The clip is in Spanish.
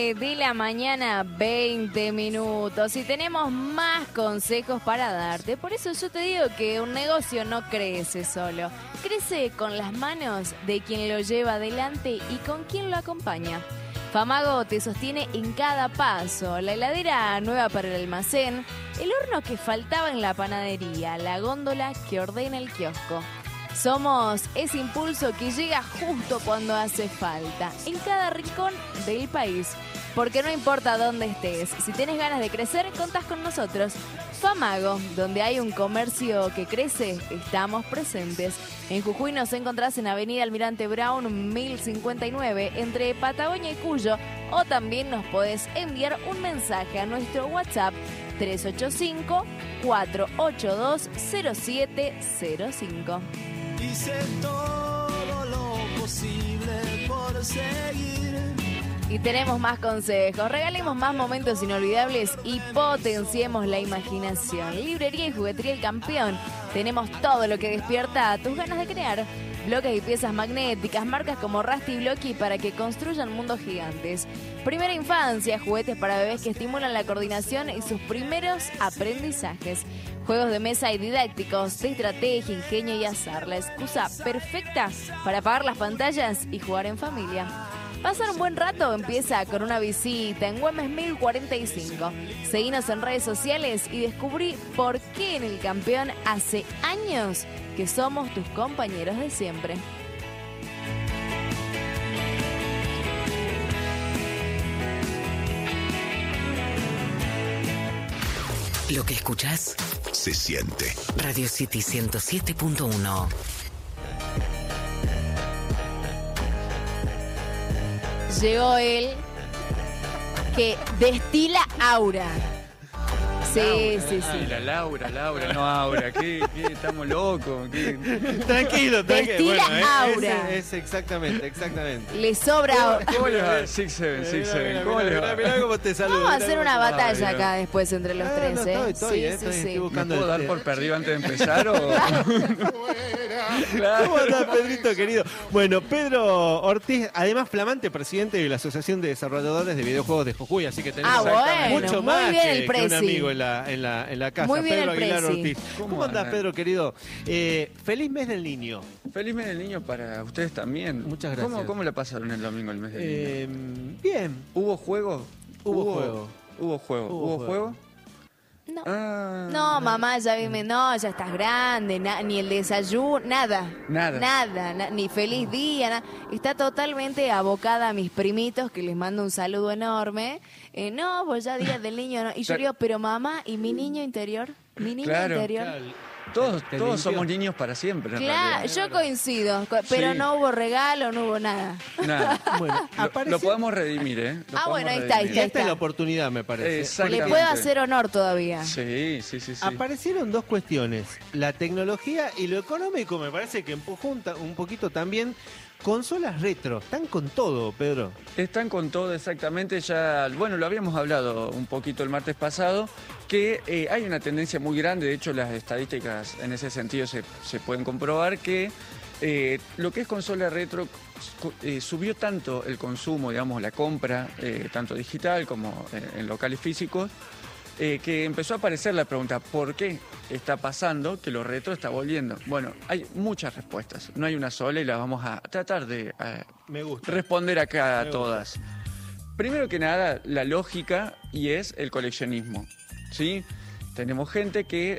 de la mañana, 20 minutos. Y tenemos más consejos para darte. Por eso yo te digo que un negocio no crece solo. Crece con las manos de quien lo lleva adelante y con quien lo acompaña. Famago te sostiene en cada paso. La heladera nueva para el almacén, el horno que faltaba en la panadería, la góndola que ordena el kiosco. Somos ese impulso que llega justo cuando hace falta, en cada rincón del país. Porque no importa dónde estés, si tienes ganas de crecer, contás con nosotros. Famago, donde hay un comercio que crece, estamos presentes. En Jujuy nos encontrás en Avenida Almirante Brown 1059, entre Patagonia y Cuyo. O también nos podés enviar un mensaje a nuestro WhatsApp 385-482-0705. Hice todo lo posible por seguir. Y tenemos más consejos, regalemos más momentos inolvidables y potenciemos la imaginación. Librería y juguetería El Campeón. Tenemos todo lo que despierta tus ganas de crear. Bloques y piezas magnéticas, marcas como Rusty y Blocky para que construyan mundos gigantes. Primera infancia, juguetes para bebés que estimulan la coordinación y sus primeros aprendizajes. Juegos de mesa y didácticos, de estrategia, ingenio y azar. La excusa perfecta para apagar las pantallas y jugar en familia. Pasar un buen rato empieza con una visita en Güemes 1045. Seguinos en redes sociales y descubrí por qué en El Campeón hace años que somos tus compañeros de siempre. Lo que escuchás se siente. Radio City 107.1. Llegó él que destila aura. Sí, Laura, sí, sí. La Laura, no Aura. ¿Qué? Estamos locos. Tranquilo. Destila aura. Es exactamente. Le sobra. ¿Cómo les va? 6-7. ¿Cómo les va? Mirá cómo te saludo. Vamos a hacer una batalla acá después entre los tres, ¿eh? Estoy buscando. ¿Me puedo dar por perdido antes de empezar o...? ¿Cómo andás, Pedrito, querido? Bueno, Pedro Ortiz, además flamante presidente de la Asociación de Desarrolladores de Videojuegos de Jujuy, así que tenemos mucho muy más bien que el un presi. amigo en la casa. Muy bien Pedro el Aguilar presi. Ortiz. ¿Cómo andás, Pedro, querido? Feliz mes del niño. Feliz mes del niño para ustedes también. Muchas gracias. ¿Cómo la pasaron el domingo, el mes del niño? Bien. ¿Hubo juego? Hubo juego? No. Ah. No, mamá, ya dime, no, ya estás grande, ni el desayuno, nada, ni feliz día, nada. Está totalmente abocada a mis primitos, que les mando un saludo enorme. No, pues ya día del niño, no. Y yo digo, pero mamá, ¿y mi niño interior? ¿Mi niño interior? Claro. Todos somos niños para siempre. Claro, yo coincido, pero Sí. no hubo regalo, no hubo nada. Nada. Bueno, Lo podemos redimir, ¿eh? Bueno, ahí está. Esta es la oportunidad, me parece. Le Exactamente. puedo hacer honor todavía. Sí. Aparecieron dos cuestiones, la tecnología y lo económico. Me parece que empujó un poquito también. Consolas retro, están con todo, Pedro. Están con todo exactamente, lo habíamos hablado un poquito el martes pasado, que hay una tendencia muy grande, de hecho las estadísticas en ese sentido se pueden comprobar que lo que es consola retro subió tanto el consumo, digamos, la compra, tanto digital como en locales físicos, que empezó a aparecer la pregunta, ¿por qué está pasando que lo retro está volviendo? Bueno, hay muchas respuestas, no hay una sola y las vamos a tratar de Me gusta. responder acá a todas. Primero que nada, la lógica y es el coleccionismo, ¿sí? Tenemos gente que